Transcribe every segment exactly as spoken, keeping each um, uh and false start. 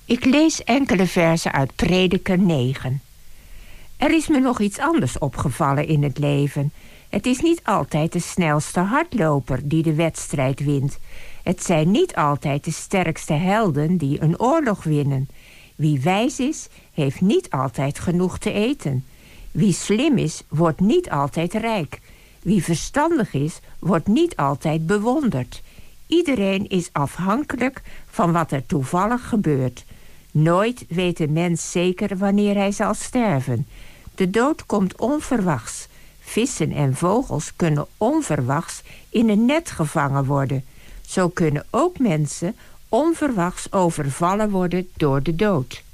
Ik lees enkele verzen uit Prediker negen. Er is me nog iets anders opgevallen in het leven. Het is niet altijd de snelste hardloper die de wedstrijd wint. Het zijn niet altijd de sterkste helden die een oorlog winnen. Wie wijs is, heeft niet altijd genoeg te eten. Wie slim is, wordt niet altijd rijk. Wie verstandig is, wordt niet altijd bewonderd. Iedereen is afhankelijk van wat er toevallig gebeurt. Nooit weet een mens zeker wanneer hij zal sterven. De dood komt onverwachts. Vissen en vogels kunnen onverwachts in een net gevangen worden. Zo kunnen ook mensen onverwachts overvallen worden door de dood.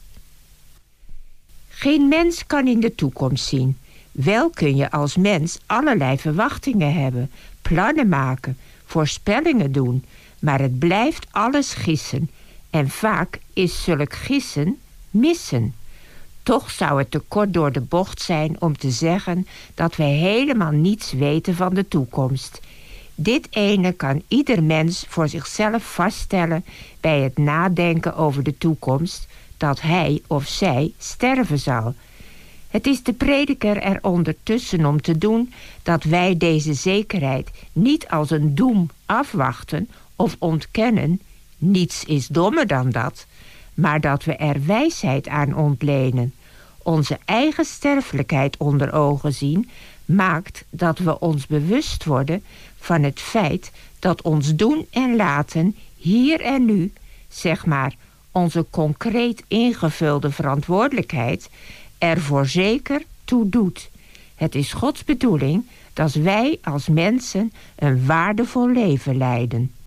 Geen mens kan in de toekomst zien. Wel kun je als mens allerlei verwachtingen hebben, plannen maken, voorspellingen doen, maar het blijft alles gissen. En vaak is zulk gissen missen. Toch zou het te kort door de bocht zijn om te zeggen dat wij helemaal niets weten van de toekomst. Dit ene kan ieder mens voor zichzelf vaststellen bij het nadenken over de toekomst, dat hij of zij sterven zal. Het is de prediker er ondertussen om te doen dat wij deze zekerheid niet als een doem afwachten of ontkennen, niets is dommer dan dat, maar dat we er wijsheid aan ontlenen. Onze eigen sterfelijkheid onder ogen zien maakt dat we ons bewust worden van het feit dat ons doen en laten hier en nu, zeg maar onze concreet ingevulde verantwoordelijkheid, er voorzeker toe doet. Het is Gods bedoeling dat wij als mensen een waardevol leven leiden.